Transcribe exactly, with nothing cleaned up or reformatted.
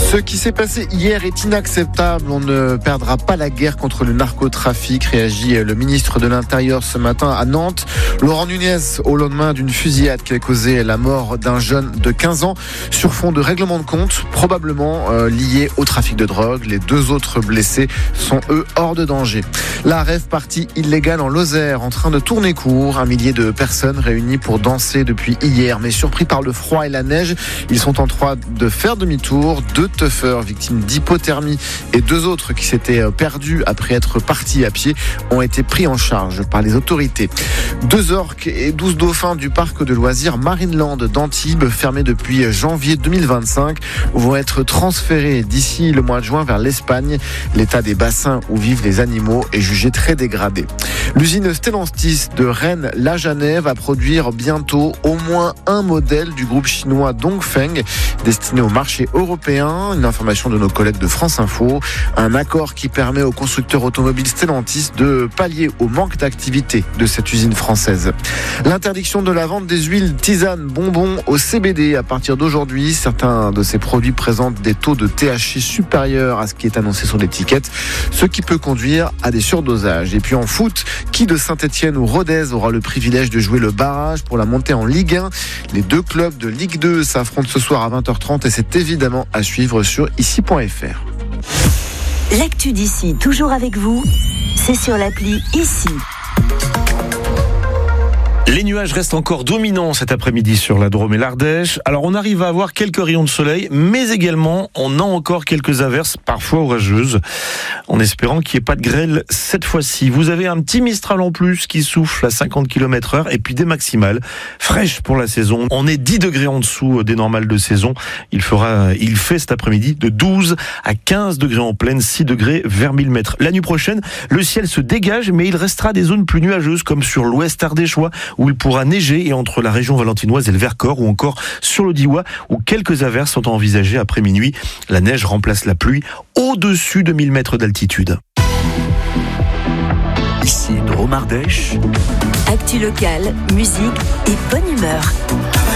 Ce qui s'est passé hier est inacceptable. On ne perdra pas la guerre contre le narcotrafic, réagit le ministre de l'Intérieur ce matin à Nantes. Laurent Nunez, au lendemain d'une fusillade qui a causé la mort d'un jeune de quinze ans sur fond de règlement de compte, probablement euh, lié au trafic de drogue. Les deux autres blessés sont eux hors de danger. La rave party illégale en Lozère en train de tourner court. Un millier de personnes réunies pour danser depuis hier, mais surpris par le froid et la neige, ils sont en train de faire demi-tour. Deux teufeurs victimes d'hypothermie et deux autres qui s'étaient perdus après être partis à pied ont été pris en charge par les autorités. Deux orques et douze dauphins du parc de loisirs Marineland d'Antibes, fermé depuis janvier deux mille vingt-cinq, vont être transférés d'ici le mois de juin vers l'Espagne. L'état des bassins où vivent les animaux est jugé très dégradé. L'usine Stellantis de Rennes-La Janée va produire bientôt au moins un modèle du groupe chinois Dongfeng destiné au marché européen. Une information de nos collègues de France Info. Un accord qui permet au constructeur automobile Stellantis de pallier au manque d'activité de cette usine française. L'interdiction de la vente des huiles, tisanes, bonbons au C B D à partir d'aujourd'hui. Certains de ces produits présentent des taux de T H C supérieurs à ce qui est annoncé sur l'étiquette, ce qui peut conduire à des surdosages. Et puis en foot, qui de Saint-Etienne ou Rodez aura le privilège de jouer le barrage pour la montée en Ligue un? Les deux clubs de Ligue deux s'affrontent ce soir à vingt heures trente et c'est évidemment à suivre sur ici point f r. L'actu d'ici, toujours avec vous, c'est sur l'appli Ici. Les nuages restent encore dominants cet après-midi sur la Drôme et l'Ardèche. Alors on arrive à avoir quelques rayons de soleil, mais également on a encore quelques averses, parfois orageuses, en espérant qu'il n'y ait pas de grêle cette fois-ci. Vous avez un petit Mistral en plus qui souffle à cinquante kilomètres heure et puis des maximales fraîches pour la saison. On est dix degrés en dessous des normales de saison. Il fera, il fait cet après-midi de douze à quinze degrés en pleine, six degrés vers mille mètres. La nuit prochaine, le ciel se dégage, mais il restera des zones plus nuageuses comme sur l'ouest ardéchois, où il pourra neiger, et entre la région valentinoise et le Vercors, ou encore sur le Diois, où quelques averses sont envisagées après minuit. La neige remplace la pluie au-dessus de mille mètres d'altitude. Ici Drôme Ardèche. Actu locale, musique et bonne humeur.